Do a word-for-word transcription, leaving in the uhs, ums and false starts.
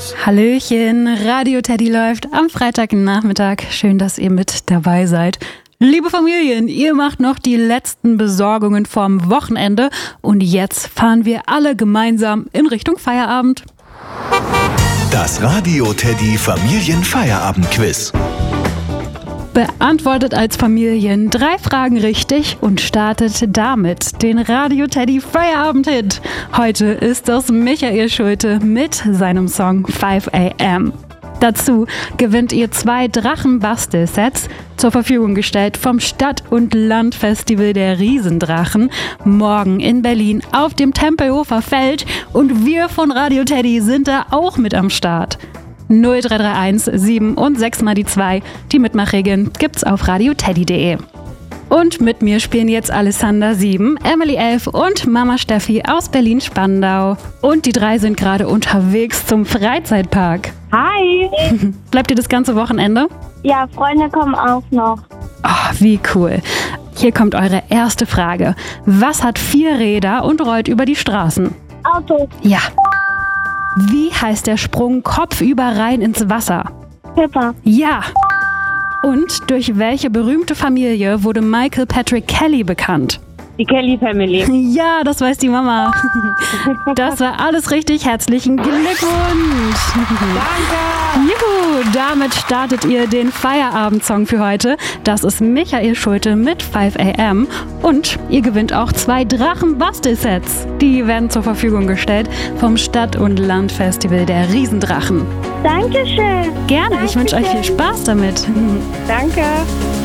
Quiz. Hallöchen, Radio Teddy läuft am Freitagnachmittag. Schön, dass ihr mit dabei seid. Liebe Familien, ihr macht noch die letzten Besorgungen vorm Wochenende und jetzt fahren wir alle gemeinsam in Richtung Feierabend. Das Radio Teddy Familienfeierabend-Quiz. Beantwortet als Familien drei Fragen richtig und startet damit den Radio Teddy Feierabend-Hit. Heute ist das Michael Schulte mit seinem Song five a m. Dazu gewinnt ihr zwei Drachen-Bastel-Sets, zur Verfügung gestellt vom Stadt- und Landfestival der Riesendrachen, morgen in Berlin auf dem Tempelhofer Feld, und wir von Radio Teddy sind da auch mit am Start. null drei drei eins sieben und sechs mal die zwei. Die Mitmachregeln gibt's auf radio teddy punkt de. Und mit mir spielen jetzt Alessandra sieben, Emily elf und Mama Steffi aus Berlin-Spandau. Und die drei sind gerade unterwegs zum Freizeitpark. Hi! Bleibt ihr das ganze Wochenende? Ja, Freunde kommen auch noch. Oh, wie cool. Hier kommt eure erste Frage. Was hat vier Räder und rollt über die Straßen? Auto. Ja. Wie heißt der Sprung kopfüber rein ins Wasser? Pippa. Ja. Und durch welche berühmte Familie wurde Michael Patrick Kelly bekannt? Die Kelly Family. Ja, das weiß die Mama. Das war alles richtig. Herzlichen Glückwunsch. Danke. Juhu, damit startet ihr den Feierabendsong für heute. Das ist Michael Schulte mit five a m. Und ihr gewinnt auch zwei Drachen-Bastel-Sets. Die werden zur Verfügung gestellt vom Stadt- und Landfestival der Riesendrachen. Dankeschön. Gerne, ich wünsche euch viel Spaß damit. Danke.